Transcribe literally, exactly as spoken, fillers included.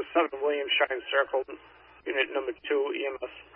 seven Williams Shine Circle, Unit Number two, E M S.